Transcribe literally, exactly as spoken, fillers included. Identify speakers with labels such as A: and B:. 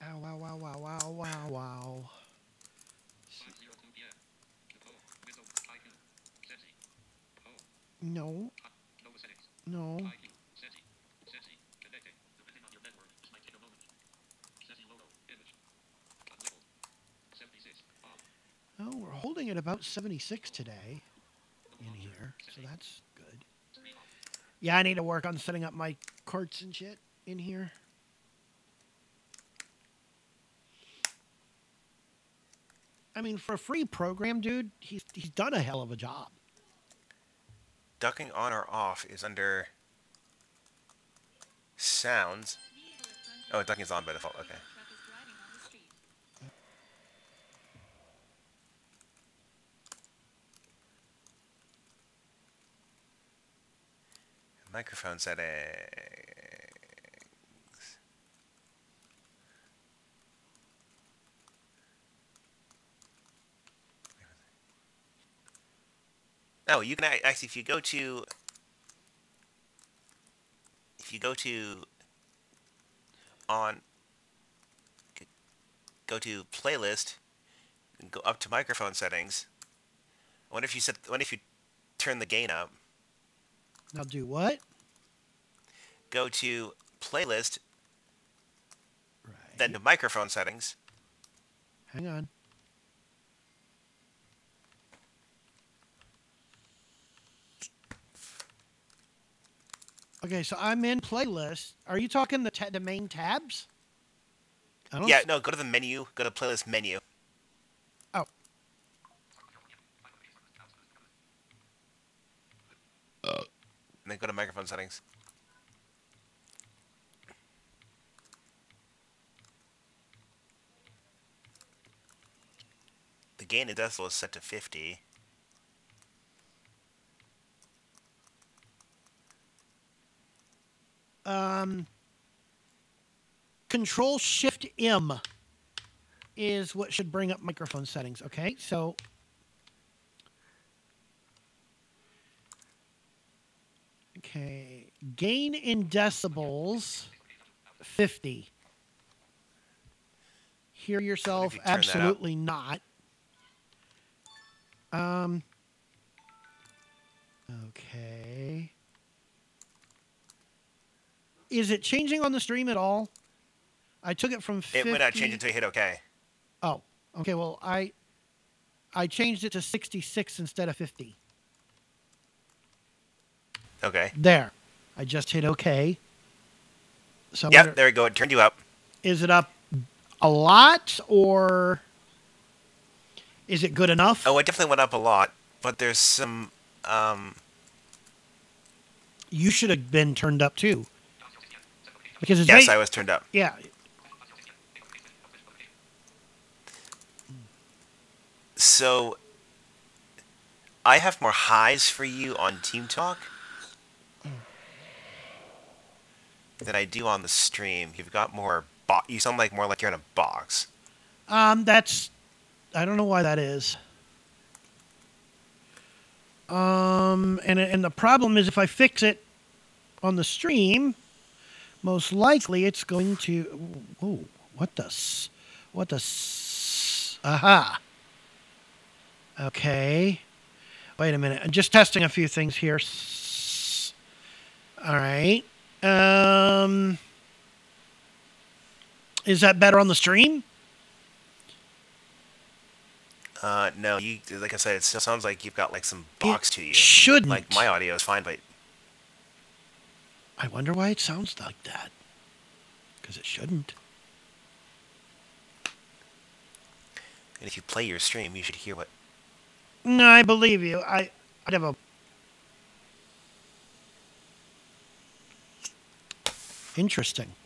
A: Ow, wow, wow, wow, wow, wow, wow. No, no. Oh, we're holding at about seventy-six today in here, so that's good. Yeah, I need to work on setting up my courts and shit in here. I mean, for a free program, dude, he's he's done a hell of a job.
B: Ducking on or off is under sounds. Oh, ducking is on by default. Okay. Microphone settings. Oh, you can actually, if you go to, if you go to on, go to playlist, and go up to microphone settings. I wonder if you set, I wonder if you turn the gain up.
A: Now do what?
B: Go to playlist, then
A: Right.
B: to microphone settings.
A: Hang on. Okay, so I'm in playlist. Are you talking the ta- the main tabs? I don't.
B: Yeah,
A: S-
B: no, go to the menu. Go to playlist menu,
A: oh,
B: and then go to microphone settings. The gain in decibel is set to fifty.
A: um, Control Shift M is what should bring up microphone settings. Okay, so okay, gain in decibels fifty. Hear
B: I wonder if
A: yourself?
B: you turn that up.
A: Absolutely not. Um. Okay. Is it changing on the stream at all? I took it from
B: It would not change
A: fifty.
B: until you hit OK.
A: Oh, okay. Well, I I changed it to sixty-six instead of fifty.
B: Okay.
A: There. I just hit OK. So I
B: Yep,
A: wonder,
B: there we go. It turned you up.
A: is it up a lot or is it good enough?
B: Oh, it definitely went up a lot, but there's some. Um,
A: You should have been turned up too because it's
B: yes,
A: very
B: I was turned up.
A: yeah.
B: So I have more highs for you on Team Talk than I do on the stream. You've got more. Bo- you sound like more like you're in a box.
A: Um, that's I don't know why that is. Um, and and the problem is if I fix it on the stream, most likely it's going to. Whoa! What the? s- What the? s- Aha! Okay. Wait a minute. I'm just testing a few things here. S- All right. Um, is that better on the stream?
B: Uh, no, you like I said, it still sounds like you've got like some
A: It
B: box to you. Like my
A: shouldn't.
B: audio is fine, but
A: I wonder why it sounds like that. Because it shouldn't.
B: and if you play your stream, you should hear what.
A: No, I believe you. I, I'd have a. Interesting.